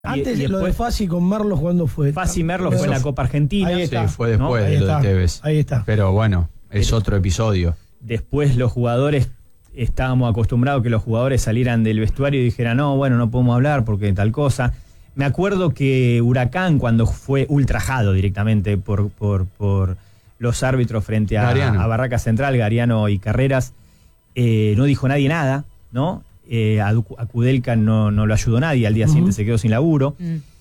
Antes y lo de Fassi con Merlo, ¿cuándo fue? Fassi Merlo fue en la Copa Argentina. Ahí está. Sí, fue después Ahí de lo está, de Tevez. ahí está. Pero bueno, es otro episodio. Después los jugadores, estábamos acostumbrados que los jugadores salieran del vestuario y dijeran, no, bueno, no podemos hablar porque tal cosa. Me acuerdo que Huracán, cuando fue ultrajado directamente por los árbitros frente a Barraca Central, Gariano y Carreras, no dijo nadie nada, ¿no? A Kudelka no lo ayudó nadie, al día siguiente se quedó sin laburo.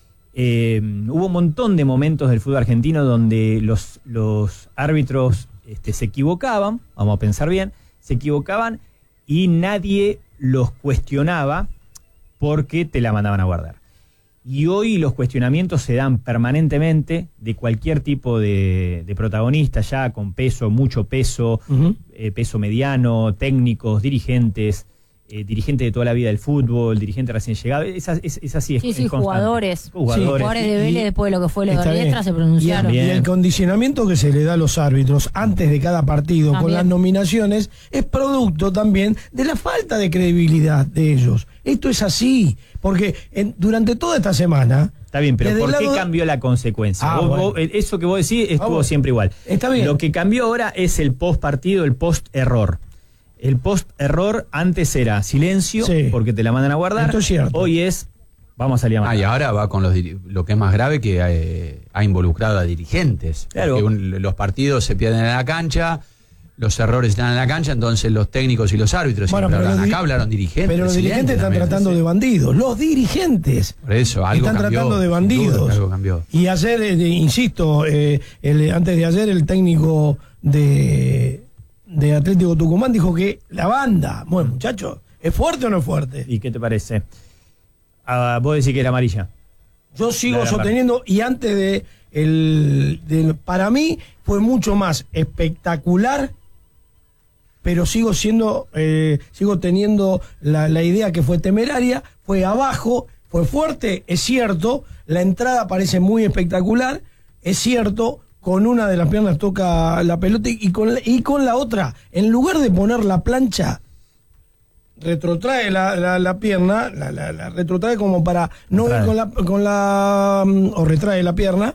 Hubo un montón de momentos del fútbol argentino donde los árbitros se equivocaban, vamos a pensar bien, se equivocaban y nadie los cuestionaba porque te la mandaban a guardar. Y hoy los cuestionamientos se dan permanentemente de cualquier tipo de protagonista, ya con peso, mucho peso, peso mediano, técnicos, dirigentes, dirigente de toda la vida del fútbol, dirigente recién llegado, es así. Sí, jugadores. Jugadores de Vélez, después de lo que fue lo de Riestra, se pronunciaron. Y el condicionamiento que se le da a los árbitros antes de cada partido con las nominaciones es producto también de la falta de credibilidad de ellos. Esto es así, porque durante toda esta semana... Está bien, pero ¿por qué cambió la consecuencia? Eso que vos decís estuvo siempre igual. Está bien. Lo que cambió ahora es el post partido, el post error. El post-error antes era silencio, porque te la mandan a guardar. Esto es cierto. Hoy es, vamos a salir a matar. Y ahora va con lo que es más grave, que ha involucrado a dirigentes. Claro. Porque los partidos se pierden en la cancha, los errores están en la cancha, entonces los técnicos y los árbitros siempre hablan. Acá hablaron dirigentes. Pero los dirigentes están tratando de bandidos. Los dirigentes. Por eso, algo están cambió, tratando de bandidos. Algo cambió. Y ayer, insisto, antes de ayer el técnico de Atlético Tucumán dijo que la banda, bueno, muchachos, ¿es fuerte o no es fuerte? ¿Y qué te parece? Vos decís que era amarilla. Yo sigo sosteniendo, y antes para mí fue mucho más espectacular, pero sigo teniendo la idea que fue temeraria, fue abajo, fue fuerte, es cierto, la entrada parece muy espectacular, es cierto. Con una de las piernas toca la pelota y con la otra, en lugar de poner la plancha, retrotrae la pierna, la retrotrae como para no ir o retrae la pierna,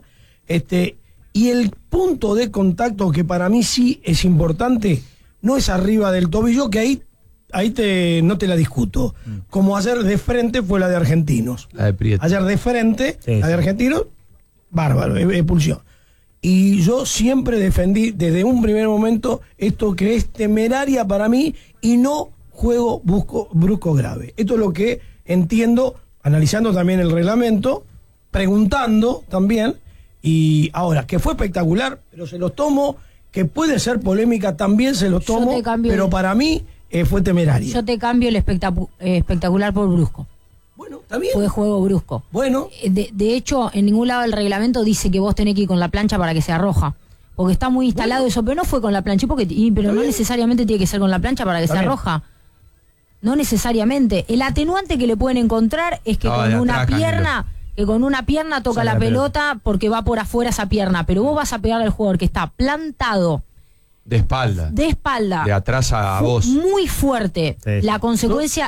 y el punto de contacto que para mí sí es importante, no es arriba del tobillo, que ahí no te la discuto. Como ayer de frente fue la de Argentinos. La de Prieto. Ayer de frente, la de Argentinos, bárbaro, expulsión. Y yo siempre defendí desde un primer momento esto que es temeraria para mí y no juego brusco grave. Esto es lo que entiendo, analizando también el reglamento, preguntando también, y ahora, que fue espectacular, pero se los tomo, que puede ser polémica, también se los tomo, pero para mí fue temeraria. Yo te cambio el espectacular por brusco. Bueno, está bien. Fue juego brusco. Bueno. De hecho, en ningún lado del reglamento dice que vos tenés que ir con la plancha para que sea roja. Porque está muy instalado eso, pero no fue con la plancha. Pero no necesariamente tiene que ser con la plancha para que sea roja. No necesariamente. El atenuante que le pueden encontrar es que con una pierna toca la pelota porque va por afuera esa pierna. Pero vos vas a pegar al jugador que está plantado. De espalda. De atrás a vos. Muy fuerte. Sí. La consecuencia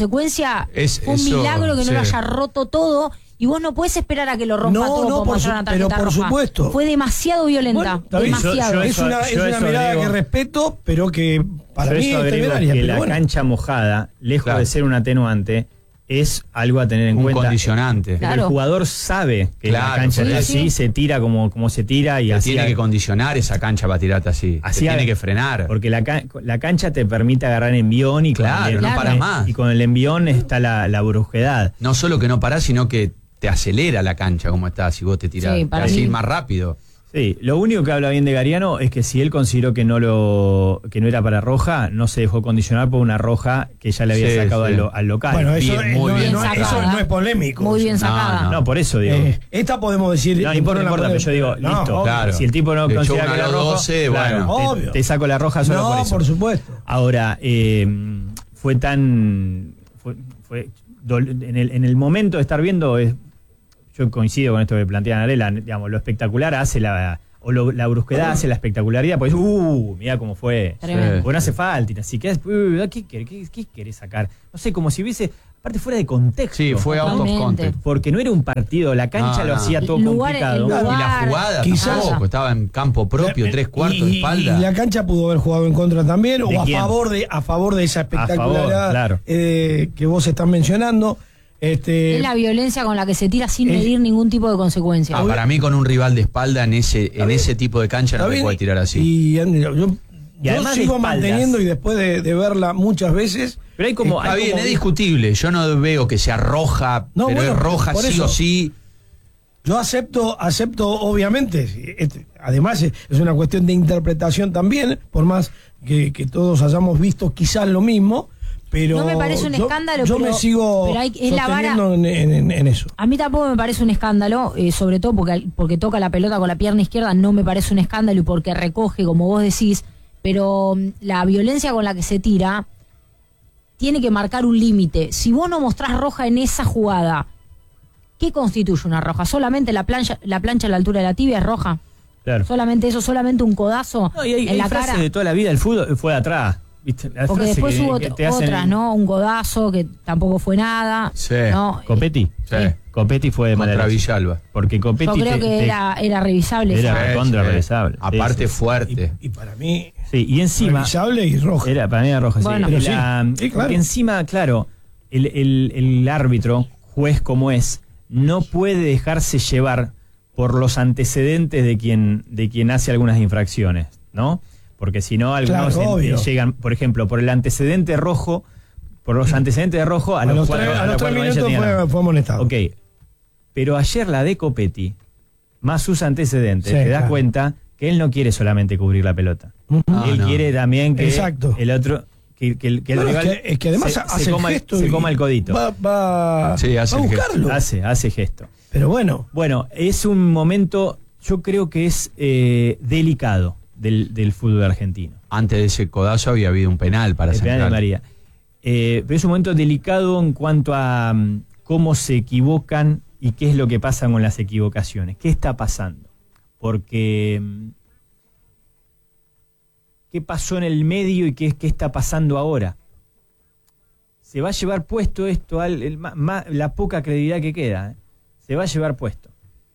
fue un milagro que no lo haya roto todo. Y vos no podés esperar a que lo rompa todo como una tarjeta roja. Supuesto. Fue demasiado violenta. Bueno, demasiado. Es una mirada que respeto, pero que para mí es temeraria. Que la cancha mojada, lejos de ser un atenuante, es algo a tener en cuenta. Un condicionante. Pero el jugador sabe que la cancha es así, se tira como se tira. Y tiene que condicionar esa cancha para tirarte así. Tiene que frenar. Porque la cancha te permite agarrar envión y no para más. Y con el envión está la brusquedad. No sero que no parás, sino que te acelera la cancha como está, si vos te tirás. Te hace ir más rápido. Sí, lo único que habla bien de Gariano es que si él consideró que no era para roja, no se dejó condicionar por una roja que ya le había sacado al local. Bueno, eso no es polémico. Muy bien sacada. No, por eso digo. Esta podemos decir... No importa, pero yo digo, listo. Claro. Si el tipo no considera que era roja, obvio. Te saco la roja solo por eso. Por supuesto. Ahora, fue tan... en el momento de estar viendo... Yo coincido con esto que plantea Narela, digamos, lo espectacular hace la brusquedad hace la espectacularidad, pues mirá cómo fue. Porque no hace falta, así que ¿qué querés sacar? No sé, como si hubiese aparte fuera de contexto. Sí, fue out of context. Porque no era un partido, la cancha lo hacía todo complicado. Y la jugada tampoco, estaba en campo propio, 3/4 de espalda. Y la cancha pudo haber jugado en contra también, o a favor de esa espectacularidad que vos estás mencionando. Es la violencia con la que se tira sin medir ningún tipo de consecuencia. Para mí, con un rival de espalda en ese tipo de cancha no se puede tirar así. Y además sigo manteniendo, y después de verla muchas veces. Pero está bien, es discutible. Yo no veo que sea roja, pero es roja sí o sí. Yo acepto, obviamente. Además, es una cuestión de interpretación también, por más que todos hayamos visto quizás lo mismo. Pero no me parece un escándalo, yo me sigo sosteniendo en eso. A mí tampoco me parece un escándalo, sobre todo porque toca la pelota con la pierna izquierda, no me parece un escándalo, y porque recoge, como vos decís, pero la violencia con la que se tira tiene que marcar un límite. Si vos no mostrás roja en esa jugada, ¿qué constituye una roja? ¿Solamente la plancha a la altura de la tibia es roja? Claro. ¿Solamente eso? ¿Solamente un codazo en la cara? De toda la vida el fútbol fue de atrás. ¿Viste? Porque después hubo otras, ¿no? Un codazo que tampoco fue nada. Sí. ¿no? Copetti. Sí. Copetti fue de contra Villalba. Porque Copetti. Yo creo que era revisable. Era contra revisable. Aparte fuerte. Y para mí. Sí, y encima. Revisable y roja. Para mí era roja, bueno, sí. Claro. Porque encima, claro, el árbitro, juez como es, no puede dejarse llevar por los antecedentes de quien hace algunas infracciones, ¿no? Porque si no, algunos llegan, por ejemplo, por los antecedentes de rojo, a los 3 minutos fue amonestado. Ok, pero ayer la de Copetti, más sus antecedentes, te das cuenta que él no quiere solamente cubrir la pelota. Él quiere también que el otro, que el rival es que además se coma el codito. Va a buscarlo. Hace gesto. Pero bueno. Bueno, es un momento, yo creo que es delicado del fútbol argentino. Antes de ese codazo había habido un penal para Central. Penal de María. Pero es un momento delicado en cuanto a cómo se equivocan y qué es lo que pasa con las equivocaciones. ¿Qué está pasando? Porque ¿qué pasó en el medio y qué está pasando ahora? Se va a llevar puesto esto, la poca credibilidad que queda, se va a llevar puesto.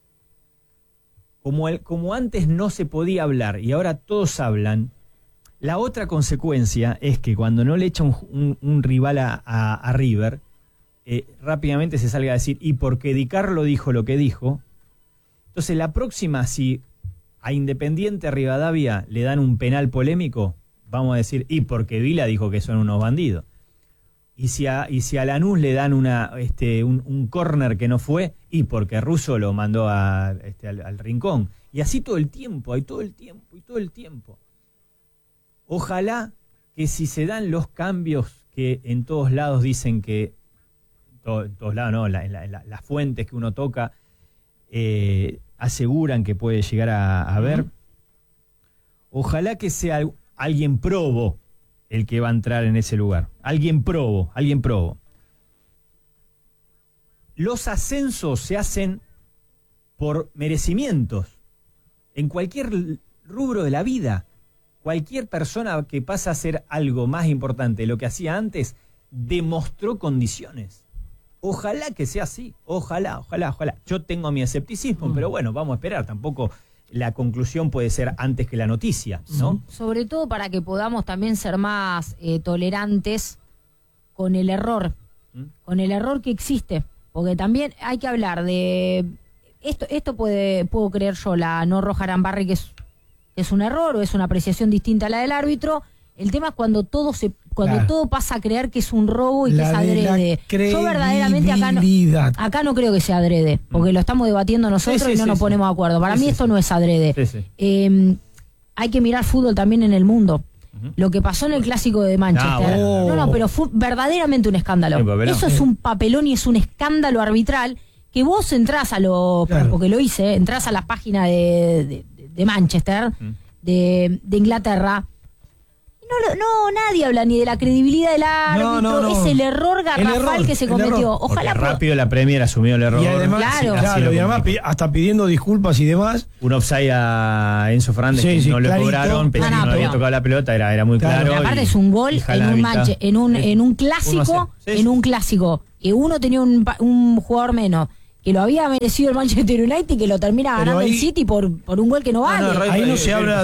Como antes no se podía hablar y ahora todos hablan, la otra consecuencia es que cuando no le echa un rival a River, rápidamente se salga a decir, y porque Di Carlo dijo lo que dijo. Entonces la próxima, si a Independiente Rivadavia le dan un penal polémico, vamos a decir, y porque Vila dijo que son unos bandidos. Y si a Lanús le dan un córner que no fue, y porque Russo lo mandó al rincón. Y así todo el tiempo, todo el tiempo. Ojalá que si se dan los cambios que en todos lados dicen que, en todos lados no, las fuentes que uno toca aseguran que puede llegar a ver, ojalá que sea alguien probo el que va a entrar en ese lugar. Alguien probo. Los ascensos se hacen por merecimientos. En cualquier rubro de la vida, cualquier persona que pasa a hacer algo más importante de lo que hacía antes, demostró condiciones. Ojalá que sea así. Ojalá. Yo tengo mi escepticismo, pero bueno, vamos a esperar. Tampoco la conclusión puede ser antes que la noticia, ¿no? Sobre todo para que podamos también ser más tolerantes con el error, con el error que existe, porque también hay que hablar de esto puedo creer yo, la no roja Arambarri, que es un error o es una apreciación distinta a la del árbitro. El tema es cuando todo pasa a creer que es un robo y que es adrede. Yo verdaderamente acá no creo que sea adrede, porque lo estamos debatiendo nosotros y no nos ponemos de acuerdo. Para mí esto no es adrede. Hay que mirar fútbol también en el mundo. Lo que pasó en el clásico de Manchester. Pero fue verdaderamente un escándalo. Eso es un papelón y es un escándalo arbitral que vos entrás porque lo hice, entrás a la página de Manchester, de Inglaterra. No, nadie habla ni de la credibilidad del árbitro, es el error garrafal que se cometió. Ojalá rápido la Premier asumió el error. Y además, y además hasta pidiendo disculpas y demás. Un offside a Enzo Fernández que no lo cobraron, pese a que no había tocado la pelota, era muy claro. Aparte es un gol en un clásico, que uno tenía un jugador menos, que lo había merecido el Manchester United y que lo termina ganando el City por un gol que no vale. Ahí no se habla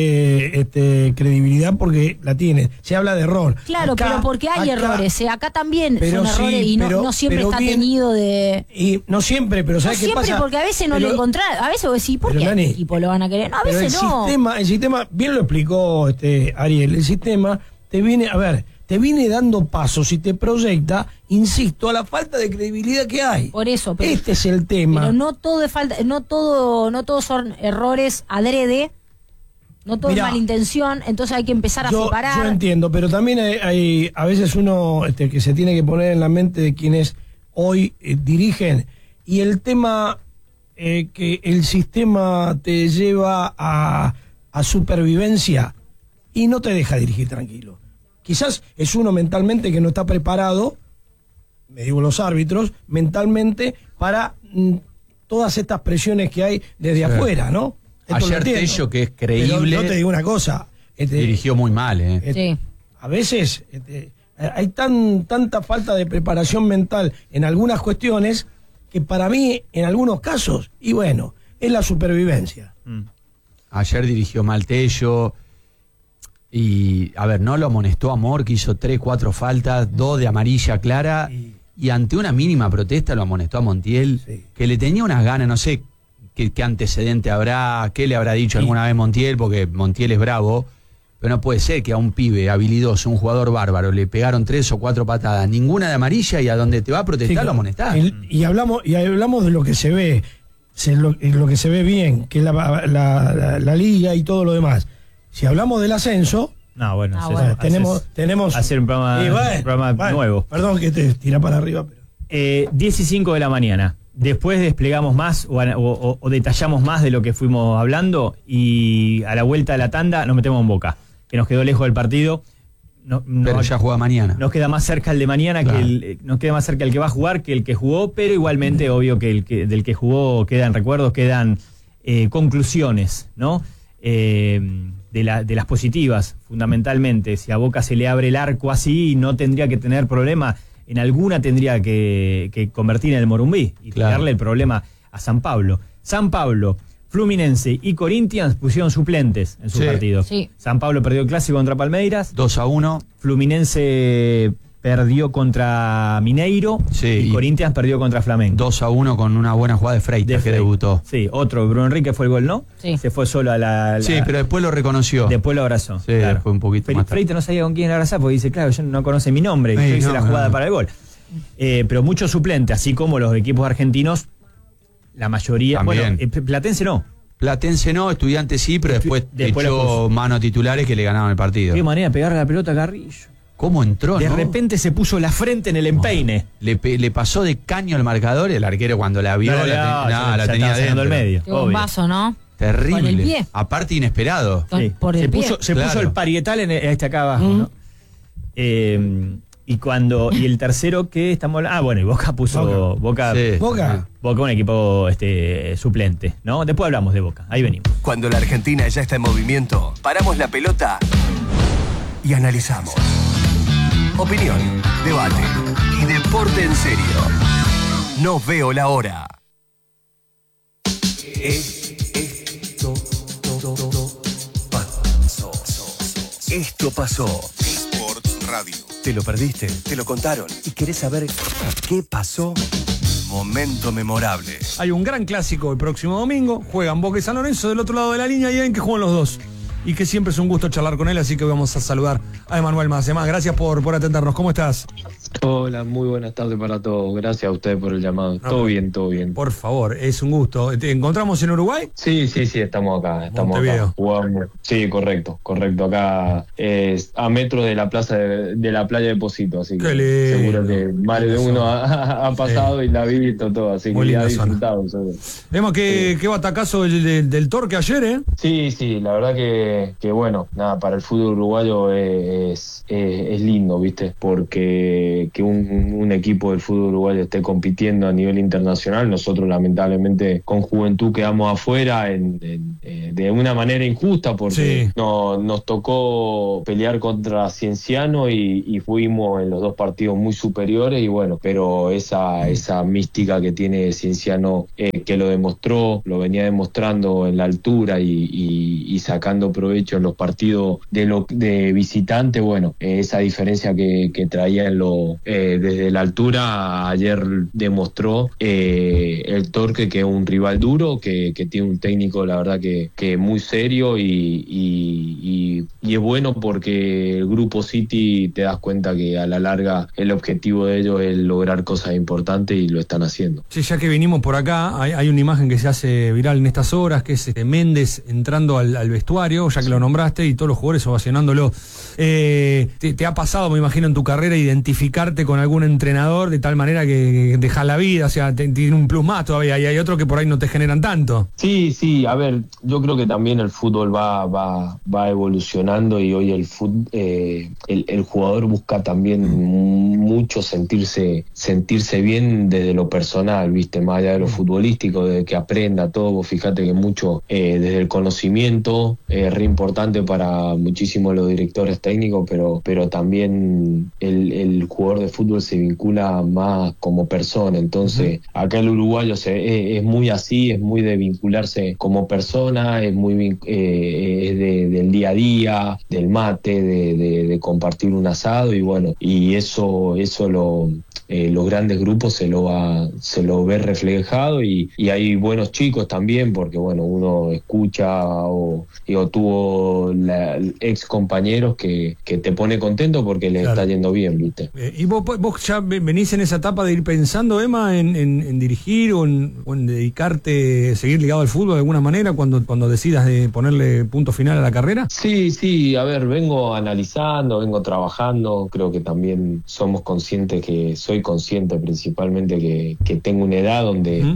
de credibilidad porque la tiene, se habla de error. Claro, pero porque hay errores, acá también son errores y no siempre está tenido de... Y no siempre, pero ¿sabes qué pasa? No siempre, porque a veces no lo encontrás, a veces vos decís, ¿por qué el equipo lo van a querer? No, a veces no. El sistema, bien lo explicó Ariel, el sistema te viene dando pasos y te proyecta, insisto, a la falta de credibilidad que hay. Por eso, pero, este es el tema. Pero no todo es falta, no todos son errores adrede, no todo es mala intención, entonces hay que empezar a separar. Yo entiendo, pero también hay a veces uno que se tiene que poner en la mente de quienes hoy dirigen, y el tema que el sistema te lleva a supervivencia y no te deja dirigir tranquilo. Quizás es uno mentalmente que no está preparado, me digo los árbitros, mentalmente para todas estas presiones que hay desde afuera, ¿no? Ayer Tello, que es creíble... Pero yo te digo una cosa. Dirigió muy mal, Sí. A veces hay tanta falta de preparación mental en algunas cuestiones que para mí, en algunos casos, y bueno, es la supervivencia. Ayer dirigió mal Tello... Y, a ver, no lo amonestó a Amor, que hizo 3, 4 faltas, 2 de amarilla clara, y ante una mínima protesta lo amonestó a Montiel, que le tenía unas ganas, no sé qué antecedente habrá, qué le habrá dicho alguna vez Montiel, porque Montiel es bravo, pero no puede ser que a un pibe habilidoso, un jugador bárbaro, le pegaron 3 o 4 patadas, ninguna de amarilla, y a donde te va a protestar lo amonestás. Y hablamos de lo que se ve, lo que se ve bien, que es la liga y todo lo demás. Si hablamos del ascenso, tenemos hacer un programa nuevo. Perdón que te tira para arriba, pero 10 y 5 de la mañana. Después desplegamos más o detallamos más de lo que fuimos hablando, y a la vuelta de la tanda nos metemos en Boca, que nos quedó lejos del partido. Pero ya juega mañana. Nos queda más cerca el de mañana, claro. Nos queda más cerca el que va a jugar que el que jugó, pero igualmente obvio que del que jugó quedan recuerdos, quedan conclusiones, ¿no? De las positivas, fundamentalmente. Si a Boca se le abre el arco así, no tendría que tener problema. En alguna tendría que convertir en el Morumbí y darle el problema a San Pablo. San Pablo, Fluminense y Corinthians pusieron suplentes en su partido. Sí. San Pablo perdió el clásico contra Palmeiras. 2-1. Fluminense perdió contra Mineiro, y Corinthians perdió contra Flamengo. 2-1 con una buena jugada de Freitas que debutó. Sí, otro, Bruno Enrique fue el gol, ¿no? Sí. Se fue solo a la... Sí, pero después lo reconoció. Después lo abrazó. Sí, claro. Fue un poquito más tarde. Freitas no sabía con quién abrazar porque dice, claro, yo no conoce mi nombre, yo hice la jugada para el gol. Pero muchos suplentes, así como los equipos argentinos, la mayoría... También. Bueno, Platense no. Platense no, Estudiantes sí, pero después echó mano titulares que le ganaron el partido. Qué manera de pegarle la pelota a Carrillo. ¿Cómo entró? De repente se puso la frente en el empeine. Le pasó de caño al marcador, el arquero cuando la vio la tenía dentro. El medio. Qué bombazo, ¿no? Terrible. Con el pie. Aparte inesperado. Sí. Por el pie. Se puso el parietal en acá abajo, ¿no? Y el tercero que estamos hablando... bueno, y Boca puso... Boca un equipo suplente, ¿no? Después hablamos de Boca, ahí venimos. Cuando la Argentina ya está en movimiento, paramos la pelota y analizamos. Opinión, debate y deporte en serio. No veo la hora. Esto pasó. Sport Radio. ¿Te lo perdiste? ¿Te lo contaron? ¿Y querés saber qué pasó? Momento memorable. Hay un gran clásico el próximo domingo. Juegan Boca y San Lorenzo del otro lado de la línea, y hay que juegan los dos. Y que siempre es un gusto charlar con él, así que vamos a saludar a Emanuel Macemás. Gracias por atendernos. ¿Cómo estás? Hola, muy buenas tardes para todos. Gracias a ustedes por el llamado. Todo bien, todo bien. Por favor, es un gusto. ¿Te encontramos en Uruguay? Sí, estamos acá. Estamos acá. Jugamos. Sí, correcto. Acá es a metros de la plaza de la playa de Posito, así que seguro que más de uno ha pasado y la ha visto todo, así que ha disfrutado. Vemos que batacazo del Torque ayer, ¿eh? Sí, la verdad que bueno, nada, para el fútbol uruguayo es lindo, ¿viste? Porque que un equipo del fútbol uruguayo esté compitiendo a nivel internacional. Nosotros lamentablemente con Juventud quedamos afuera de una manera injusta porque nos tocó pelear contra Cienciano y fuimos en los 2 partidos muy superiores y bueno, pero esa mística que tiene Cienciano, que lo demostró, lo venía demostrando en la altura y sacando provecho en los partidos de visitante, bueno, esa diferencia que traía desde la altura, ayer demostró el Torque, que es un rival duro, que tiene un técnico, la verdad que muy serio y es bueno porque el grupo City te das cuenta que a la larga el objetivo de ellos es lograr cosas importantes y lo están haciendo. Sí, ya que vinimos por acá, hay una imagen que se hace viral en estas horas, que es Méndez entrando al vestuario, ya que lo nombraste, y todos los jugadores ovacionándolo. ¿Te ha pasado, me imagino, en tu carrera identificarte con algún entrenador de tal manera que deja la vida? O sea, tiene un plus más todavía, y hay otros que por ahí no te generan tanto. Sí, a ver, yo creo que también el fútbol va evolucionando y hoy el jugador busca también mucho sentirse bien desde lo personal, ¿viste? Más allá de lo futbolístico, de que aprenda todo. Vos fíjate que mucho desde el conocimiento es re importante para muchísimos los directores técnicos, pero también el jugador de fútbol se vincula más como persona. Entonces, acá el uruguayo es muy así, es muy de vincularse como persona, es muy del día a día, del mate, de compartir un asado, y bueno, y eso los grandes grupos se lo ve reflejado y hay buenos chicos también, porque bueno, uno escucha o tuvo ex compañeros que te pone contento porque les está yendo bien, ¿viste? ¿Y vos ya venís en esa etapa de ir pensando, Emma, en dirigir o en dedicarte, seguir ligado al fútbol de alguna manera cuando decidas de ponerle punto final a la carrera? Sí, a ver, vengo analizando, vengo trabajando, creo que también soy consciente principalmente que tengo una edad donde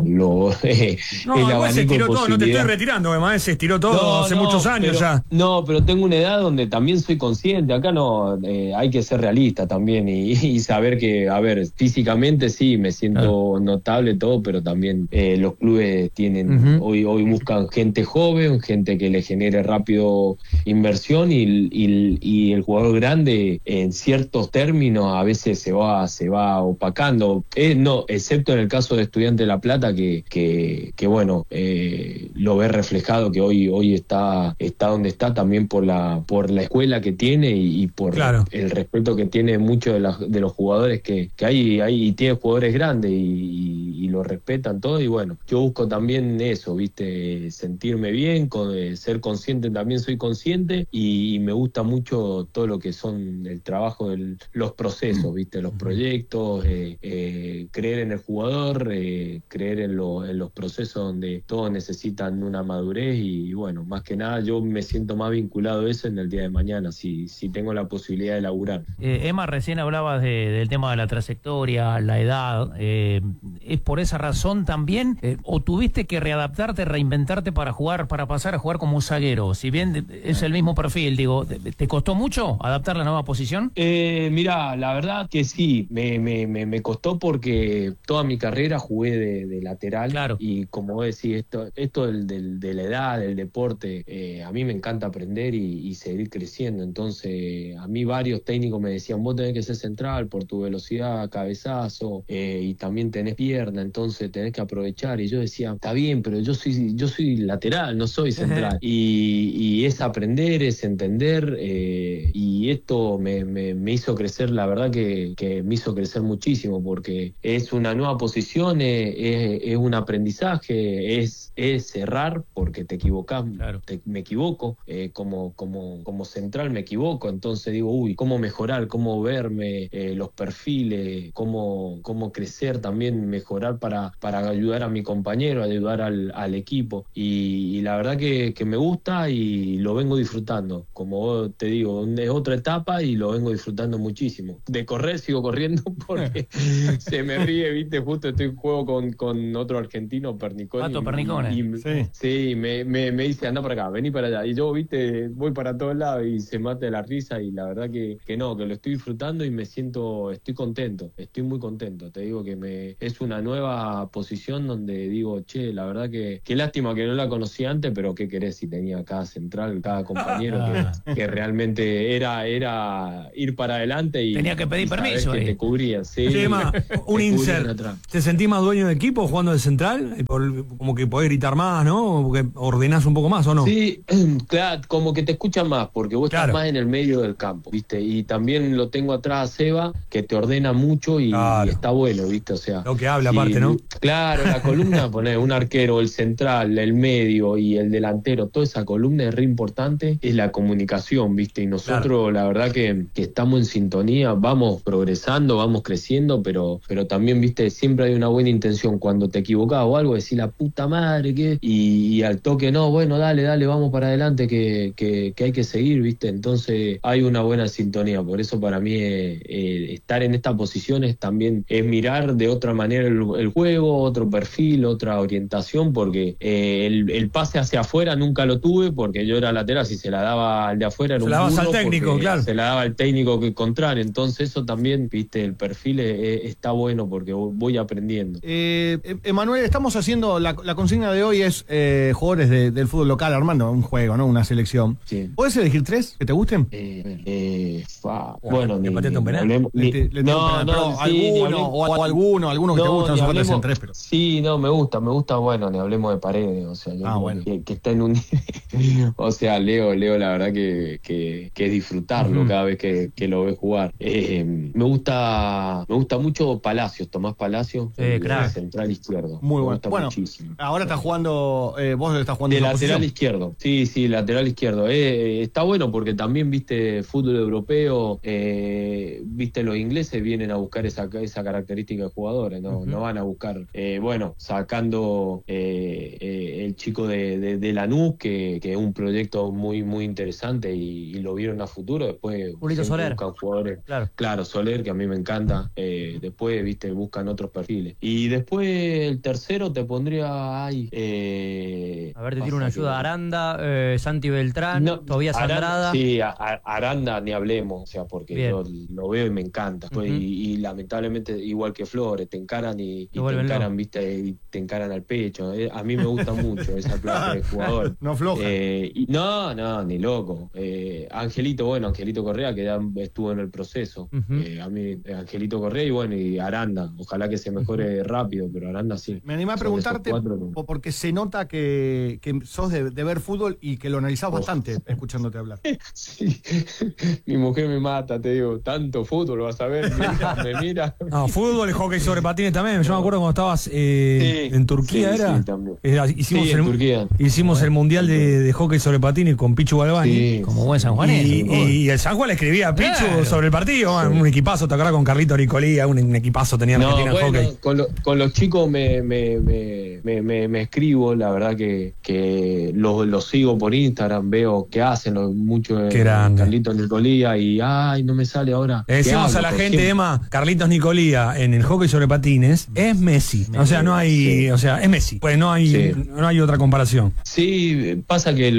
el abanico se estiró todo, no te estoy retirando, además se estiró todo hace muchos años ya. No, pero tengo una edad donde también soy consciente, acá hay que ser realista también y saber que, a ver, físicamente sí, me siento notable todo, pero también los clubes tienen, hoy buscan gente joven, gente que le genere rápido inversión y el jugador grande en ciertos términos a veces se va opacando, excepto en el caso de Estudiantes de La Plata que bueno, lo ve reflejado, que hoy está donde está también por la escuela que tiene y por el respeto que tiene muchos de los jugadores que hay, y tiene jugadores grandes y lo respetan todo, y bueno, yo busco también eso, ¿viste? Sentirme bien, ser consciente, también soy consciente, y me gusta mucho todo lo que son el trabajo de los procesos, ¿viste? Los proyectos, creer en el jugador, creer en los procesos donde todos necesitan una madurez, y bueno, más que nada yo me siento más vinculado a eso en el día de mañana, si tengo la posibilidad de laburar. Emma, recién hablabas del tema de la trayectoria, la edad, ¿es por esa razón también? ¿O tuviste que readaptarte, reinventarte para pasar a jugar como un zaguero? Si bien es el mismo perfil, digo, ¿te costó mucho adaptar la nueva posición? Mirá, la verdad que sí, me costó porque toda mi carrera jugué de lateral, y como vos decís, esto de la edad, del deporte, a mí me encanta aprender y seguir creciendo. Entonces a mí varios técnicos me decían, vos tenés que ser central por tu velocidad, cabezazo, y también tenés pierna, entonces tenés que aprovechar. Y yo decía, está bien, pero yo soy lateral, no soy central. Y es aprender, es entender, y esto me hizo crecer, la verdad que me hizo crecer muchísimo, porque es una nueva posición, es un aprendizaje, es errar, porque te equivocás, me equivoco, como central me equivoco, entonces digo, cómo mejorar, cómo verme, los perfiles, cómo crecer también, mejorar para ayudar a mi compañero, ayudar al equipo, y la verdad que me gusta y lo vengo disfrutando, como te digo, es otra etapa y lo vengo disfrutando muchísimo. De correr sigo corriendo riendo porque se me ríe, viste, justo estoy en juego con otro argentino, Pernicone. Pato Pernicone. Sí, me dice, anda para acá, vení para allá. Y yo, viste, voy para todos lados y se mata de la risa y la verdad que lo estoy disfrutando y estoy contento, estoy muy contento. Te digo que es una nueva posición donde digo, che, la verdad que qué lástima que no la conocí antes, pero qué querés si tenía cada central, cada compañero que realmente era ir para adelante y tenía que pedir permiso que te cubría. Sí, un insert. ¿Te sentís más dueño de equipo jugando de central? Como que podés gritar más, ¿no? Porque ordenás un poco más, ¿o no? Sí, claro, como que te escuchan más, porque vos estás más en el medio del campo, ¿viste? Y también lo tengo atrás a Seba, que te ordena mucho y está bueno, ¿viste? O sea, lo que habla aparte, ¿no? Claro, la columna, poner un arquero, el central, el medio y el delantero, toda esa columna es re importante, es la comunicación, ¿viste? Y nosotros, la verdad que estamos en sintonía, vamos progresando, vamos creciendo, pero también, ¿viste? Siempre hay una buena intención. Cuando te equivocás o algo, decís la puta madre, ¿qué? Y al toque, no, bueno, dale, vamos para adelante, que hay que seguir, ¿viste? Entonces hay una buena sintonía. Por eso para mí estar en estas posiciones también es mirar de otra manera el juego, otro perfil, otra orientación, porque el pase hacia afuera nunca lo tuve, porque yo era lateral, si se la daba al de afuera era un burro, al técnico, claro. Se la daba al técnico que contrario. Entonces eso también, ¿viste? El perfil está bueno porque voy aprendiendo. Emanuel, estamos haciendo, la consigna de hoy es jugadores del fútbol local, armando un juego, ¿no? Una selección. Sí. ¿Puedes elegir 3 que te gusten? Bueno, ¿le pateaste un penal? Alguno que te guste, no se puede hacer 3, pero... Sí, no, me gusta, bueno, ni hablemos de Paredes, o sea, que está en un... o sea, Leo, la verdad que es disfrutarlo cada vez que lo ves jugar. Me gusta mucho Palacios, Tomás Palacios, central izquierdo. Muy bueno. Muchísimo. Ahora estás jugando, vos estás jugando de lateral izquierdo. Sí, lateral izquierdo. Está bueno porque también, viste, fútbol europeo, viste, los ingleses vienen a buscar esa característica de jugadores, no van a buscar, sacando el chico de Lanús, que es un proyecto muy, muy interesante y lo vieron a futuro. Después Soler. Buscan jugadores. Claro, Soler, que a mí me encanta. Después, viste, buscan otros perfiles. Y después el tercero te pondría a ver, te tiro una ayuda. Aranda, Santi Beltrán, Tobías Andrada. Sí, Aranda ni hablemos, o sea, porque yo lo veo y me encanta. Y lamentablemente, igual que Flores, te encaran y te encaran, viste, y te encaran al pecho. A mí me gusta mucho esa clase de jugador. No floja. No, ni loco. Angelito Correa, que ya estuvo en el proceso. A mí, Angelito Correa y Aranda. Ojalá que se mejore rápido, pero Aranda sí. Me animé a preguntarte, porque se nota que sos de ver fútbol y que lo analizás bastante escuchándote hablar. Sí, mi mujer me mata, te digo, tanto fútbol vas a ver, me mira. No, fútbol y hockey sobre patines también. Yo me acuerdo cuando estabas en Turquía, hicimos el mundial de hockey sobre patines con Pichu Galvani. Como buen sanjuanés. Y el San Juan le escribía a Pichu sobre el partido. Un equipazo, te acordás, con Carlito Nicolía, un equipazo tenía Argentina en hockey. Con los chicos me escribo, la verdad que los sigo por Instagram, veo que hacen mucho Carlitos Nicolía y no me sale ahora. Le decimos a la gente, Emma, Carlitos Nicolía en el hockey sobre patines es Messi. O sea, no hay, o sea, es Messi. Pues no hay otra comparación. Sí, pasa que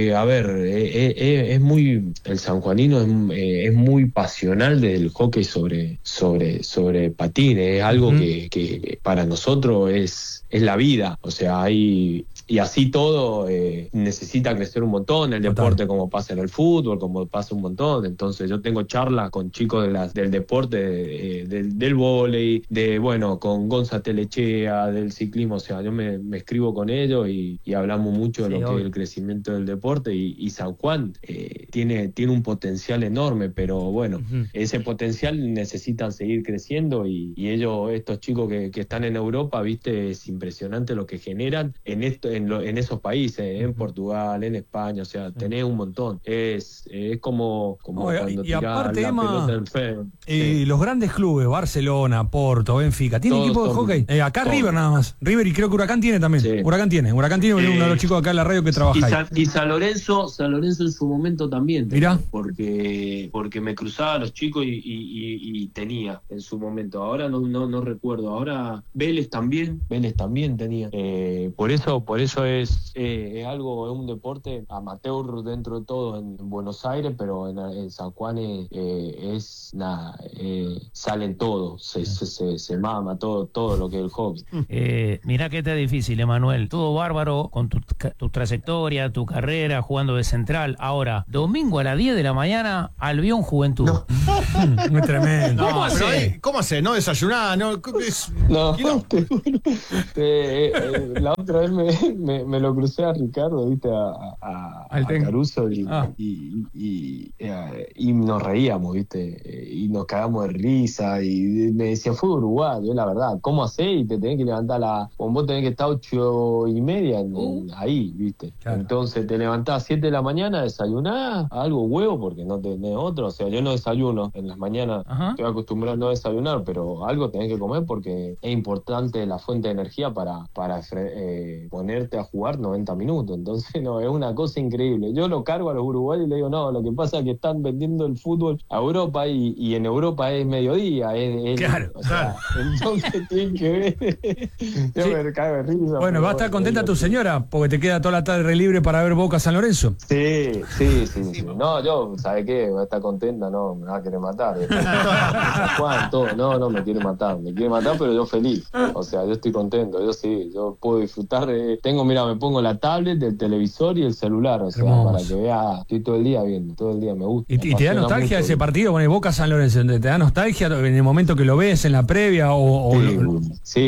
es muy, el sanjuanino es muy pasional del hockey sobre patines, es algo que para nosotros es la vida, o sea, y así todo necesita crecer un montón el deporte, como pasa en el fútbol, como pasa un montón. Entonces yo tengo charlas con chicos del deporte, del vóley, con Gonza Telechea, del ciclismo, o sea, yo me escribo con ellos y hablamos mucho de lo que es el crecimiento del deporte y San Juan tiene un potencial enorme, pero ese potencial necesitan seguir creciendo y ellos, estos chicos que están en Europa, viste, es impresionante lo que generan en esos países, en Portugal, en España, o sea, tenés un montón. Es como cuando tirás aparte, la pelota en fe. Los grandes clubes, Barcelona, Porto, Benfica, ¿tienen equipo de hockey? Acá River nada más. River, y creo que Huracán tiene también. Sí. Huracán tiene uno de los chicos acá en la radio que trabaja ahí. Y San Lorenzo en su momento también. Mirá. Porque me cruzaba a los chicos y tenía en su momento. Ahora no recuerdo. Ahora Vélez también tenía. Por eso es algo, es un deporte amateur dentro de todo en Buenos Aires, pero en San Juan salen todos, se mama todo lo que es el hobby. Mirá que está difícil, Emanuel. Todo bárbaro con tu trayectoria, tu carrera, jugando de central. Ahora, domingo a las 10 de la mañana, Albion Juventud. No. Muy tremendo. ¿Cómo hace? ¿No desayunar? La otra vez me lo crucé a Ricardo, viste, a Caruso y nos reíamos, viste, y nos cagamos de risa y me decía, fue uruguayo, la verdad, ¿cómo hacés? Y te tenés que levantar vos tenés que estar 8:30 ahí, viste. Claro. Entonces te levantás a 7 de la mañana, desayunás algo, huevo, porque no tenés otro. O sea, yo no desayuno en las mañanas. Ajá. Estoy acostumbrado a no desayunar, pero algo tenés que comer porque es importante la fuente de energía para ponerte a jugar 90 minutos. Entonces, no, es una cosa increíble. Yo lo cargo a los uruguayos y le digo, no, lo que pasa es que están vendiendo el fútbol a Europa y en Europa es mediodía. Claro, o sea, entonces tienen que ver. Yo me cago de risa. Bueno, va a estar contenta tu señora porque te queda toda la tarde libre para ver Boca San Lorenzo. Sí. No, yo, ¿sabe qué? Va a estar contenta, no, me va a querer matar. Juan, todo, no me quiere matar, pero yo feliz. O sea, yo estoy contento, yo puedo disfrutar me pongo la tablet, el televisor y el celular, o sea, hermoso. Para que vea, estoy todo el día viendo, todo el día me gusta. ¿Y te da nostalgia ese partido con el Boca San Lorenzo? ¿Te da nostalgia en el momento que lo ves, en la previa? Sí,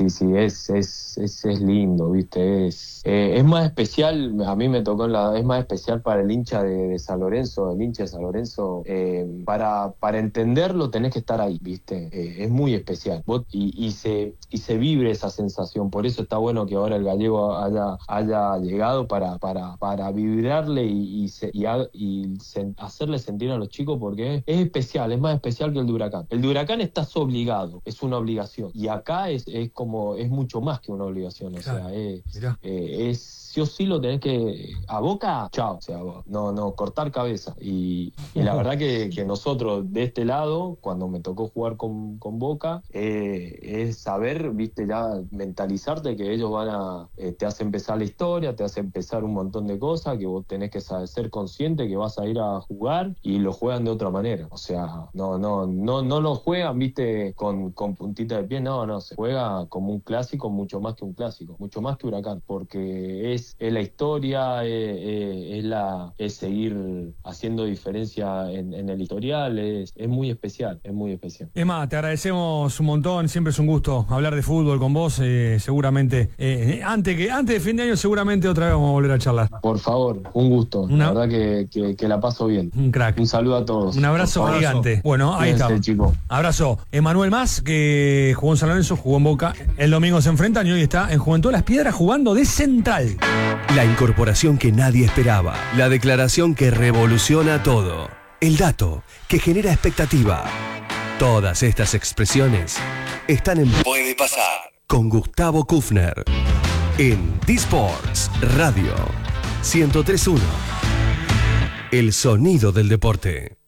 es lindo, viste, es más especial, a mí me tocó es más especial para el hincha de San Lorenzo, para entenderlo tenés que estar ahí, viste, es muy especial. Y se vibre esa sensación, por eso está bueno que ahora el gallego haya llegado para vibrarle y hacerle sentir a los chicos, porque es especial, es más especial que el de Huracán. El de Huracán estás obligado, es una obligación, y acá es mucho más que una obligación, o sea, sí o sí lo tenés que, a Boca, chao, o sea, no cortar cabeza, y la verdad que nosotros de este lado, cuando me tocó jugar con Boca, es saber, viste, ya mentalizarte que ellos te hace empezar la historia, te hace empezar un montón de cosas, que vos tenés que ser consciente que vas a ir a jugar, y lo juegan de otra manera, o sea, no lo juegan, viste, con puntita de pie, no, se juega como un clásico, mucho más que un clásico, mucho más que Huracán, porque es la historia, es seguir haciendo diferencia en el historial, es muy especial, Emma, te agradecemos un montón, siempre es un gusto hablar de fútbol con vos, seguramente, antes de fin de año seguramente otra vez vamos a volver a charlar. Por favor, un gusto, la verdad que la paso bien. Un crack. Un saludo a todos. Un abrazo gigante. Bueno, ahí está. Abrazo. Emanuel Mas, que jugó en San Lorenzo, jugó en Boca, el domingo se enfrentan y hoy está en Juventud Las Piedras jugando de central. La incorporación que nadie esperaba. La declaración que revoluciona todo. El dato que genera expectativa. Todas estas expresiones están en Puede Pasar con Gustavo Kufner en D-Sports Radio 103.1. El sonido del deporte.